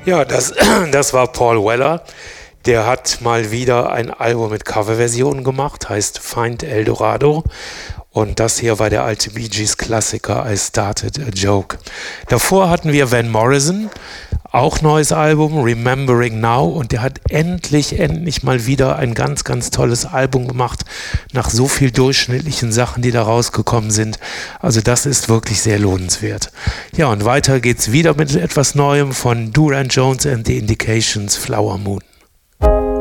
Ja, das war Paul Weller. Der hat mal wieder ein Album mit Coverversionen gemacht, heißt Find El Dorado. Und das hier war der alte Bee Gees Klassiker I Started a Joke. Davor hatten wir Van Morrison, auch neues Album, Remembering Now. Und der hat endlich mal wieder ein ganz, ganz tolles Album gemacht, nach so viel durchschnittlichen Sachen, die da rausgekommen sind. Also das ist wirklich sehr lohnenswert. Ja, und weiter geht's wieder mit etwas Neuem von Duran Jones and the Indications, Flower Moon.